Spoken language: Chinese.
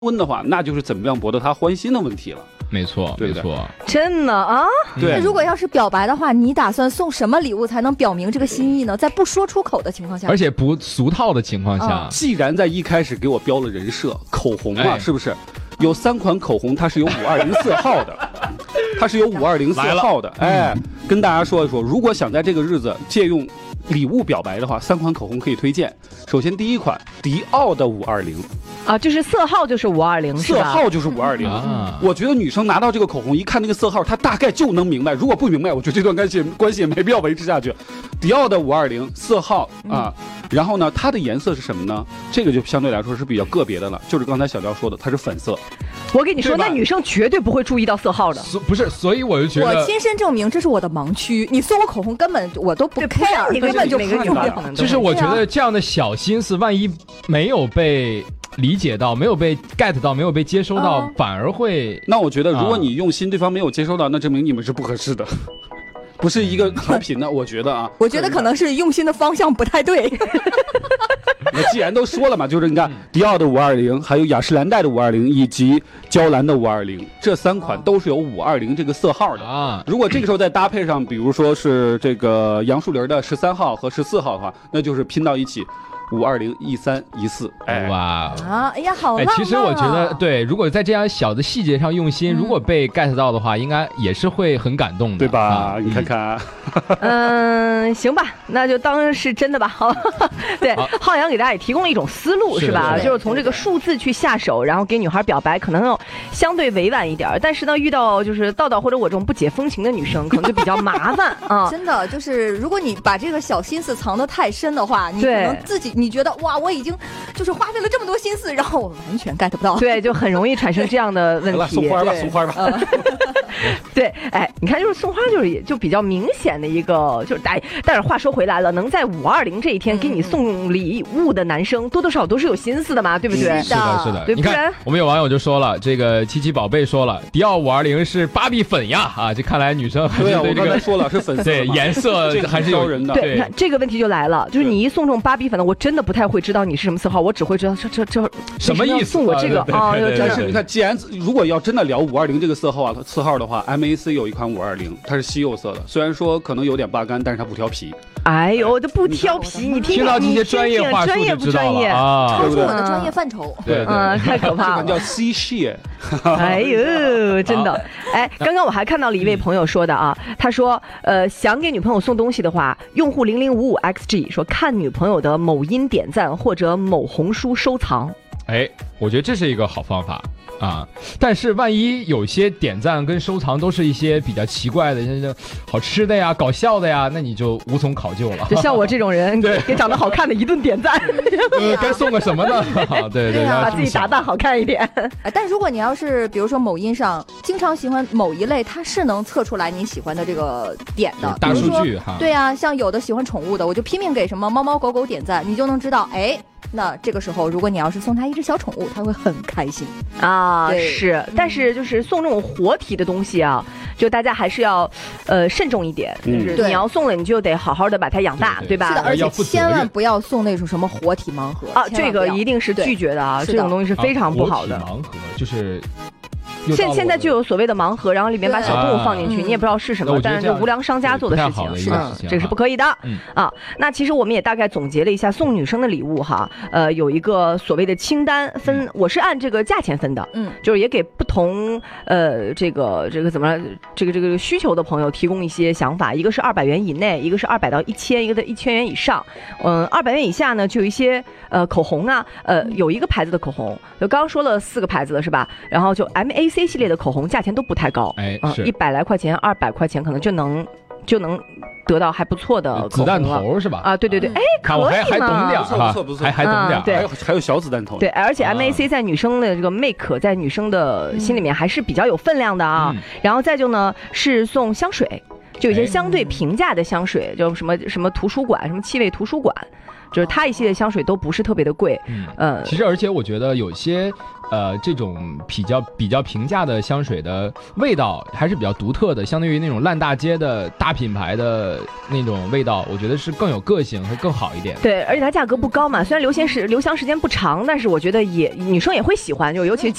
温的话，那就是怎么样博得他欢心的问题了。 没错， 对不对？ 没错， 真的啊。 对， 那如果要是表白的话，你打算送什么礼物才能表明这个心意呢？在不说出口的情况下， 而且不俗套的情况下， 既然在一开始给我标了人设，口红嘛，是不是？有3款口红，它是有5204号的，它是有5204号的。哎，跟大家说一说，如果想在这个日子借用礼物表白的话，3款口红可以推荐。首先第一款，迪奥的520。 啊，就是色号就是520， 色号就是520。我觉得女生拿到这个口红，一看那个色号，她大概就能明白。如果不明白，我觉得这段关系也没必要维持下去。迪奥的520色号啊，然后呢，它的颜色是什么呢？这个就相对来说是比较个别的了，就是刚才小廖说的，它是粉色。 我跟你说，那女生绝对不会注意到色号的。 不是，所以我就觉得我亲身证明这是我的盲区。你送我口红根本我都不 care， 你根本就每个女孩可能就是我觉得这样的小心思，万一没有被理解到，没有被 get 到，没有被接收到，反而会。 那我觉得，如果你用心，对方没有接收到，那证明你们是不合适的，不是一个调频的。我觉得啊， 我觉得可能是用心的方向不太对。 那既然都说了嘛，就是你看迪奥的520，还有雅诗兰黛的520，以及娇兰的520，这3款都是有520这个色号的啊。如果这个时候再搭配上，比如说是这个杨树林的13号和14号的话，那就是拼到一起。5201314， 哇啊，哎呀，好浪漫啊！ 其实我觉得，对，如果在这样小的细节上用心，如果被 get 到的话，应该也是会很感动的， 对吧？你看看， 行吧，那就当是真的吧。好，对，浩洋给大家也提供了一种思路，是吧？就是从这个数字去下手，然后给女孩表白，可能要相对委婉一点，但是呢，遇到就是道道或者我这种不解风情的女生，可能就比较麻烦啊。 真的，就是如果你把这个小心思藏得太深的话，你可能自己。你觉得哇，我已经就是花费了这么多心思，然后我完全 get 不到， 对，就很容易产生这样的问题。 送花吧，送花吧。 对，哎，你看，就是送花，就比较明显的一个，就是但是话说回来了，能在520这一天给你送礼物的男生，多多少少都是有心思的嘛，对不对？ 是的，是的。 对， 你看，我们有网友就说了，这个七七宝贝说了，迪奥520是芭比粉呀，啊，这看来女生还是对这个说了是粉色， 对颜色还是有人的。 对，你看这个问题就来了，就是你一送这种芭比粉的，我真的不太会知道你是什么色号，我只会知道这什么意思？ 送我这个啊？ 但是你看，既然如果要真的聊520这个色号的话 ，MAC 有一款520，它是西柚色的，虽然说可能有点拔干，但是它不挑皮。 哎呦，这不挑皮，你听到这些专业话术就知道了啊， 超出我的专业范畴。 对， 太可怕了， 叫 C share。 哎呦，真的，哎，刚刚我还看到了一位朋友说的啊，他说，想给女朋友送东西的话，用户0055XG 说看女朋友的某音点赞或者某红书收藏。 哎，我觉得这是一个好方法啊，但是万一有些点赞跟收藏都是一些比较奇怪的，像好吃的呀、搞笑的呀，那你就无从考究了。 就像我这种人，给长得好看的一顿点赞， 该送个什么呢？对对， 把自己打扮好看一点。 但如果你要是比如说某音上经常喜欢某一类，它是能测出来你喜欢的这个点的大数据哈。 对啊，像有的喜欢宠物的，我就拼命给什么猫猫狗狗点赞，你就能知道，哎。那这个时候，如果你要是送他一只小宠物，他会很开心啊。是，但是就是送这种活体的东西啊，就大家还是要慎重一点。就是你要送了，你就得好好的把它养大，对吧？ 是的，而且千万不要送那种什么活体盲盒啊，这个一定是拒绝的啊，这种东西是非常不好的。 盲盒就是。 现在就有所谓的盲盒，然后里面把小动物放进去，你也不知道是什么，但是这无良商家做的事情， 是的， 这个是不可以的啊。那其实我们也大概总结了一下送女生的礼物哈，有一个所谓的清单分，我是按这个价钱分的，就是也给不同这个怎么这个需求的朋友提供一些想法，一个是200元以内，一个是200到1000，一个的1000元以上，200元以下呢就有一些口红啊，有一个牌子的口红，就刚刚说了4个牌子了是吧？然后就 MAC 系列的口红价钱都不太高，100来块钱、200块钱可能就能得到还不错的口红子弹头是吧？ 啊，对对对，哎，可以还懂点哈， 不错， 还懂点， 对， 还有小子弹头， 对，而且 MAC 在女生的这个 make 在女生的心里面还是比较有分量的啊。然后再就呢是送香水。 就有些相对平价的香水，就什么图书馆，什么气味图书馆，就是它一系列香水都不是特别的贵。 其实而且我觉得有些这种比较平价的香水的味道还是比较独特的，相对于那种烂大街的大品牌的那种味道，我觉得是更有个性和更好一点。 对，而且它价格不高嘛，虽然留香时间不长，但是我觉得女生也会喜欢，就尤其是